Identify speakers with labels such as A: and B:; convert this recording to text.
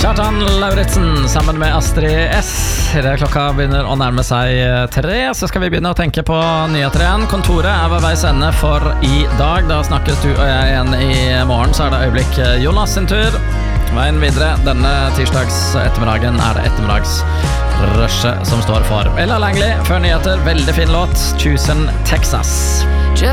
A: Kjartan Lauritzen sammen med Astrid S. Klokka begynner å nærme seg 3, så skal vi begynne å tenke på nyheter igjen. Kontoret er ved veis ende for i dag. Da snakkes du og jeg igjen i morgen, så er det øyeblikk Jonas sin tur. Veien videre denne tirsdags ettermiddagen er det ettermiddagsrushet som står for. Ella Langley før nyheter, veldig fin låt, Tusen Texas.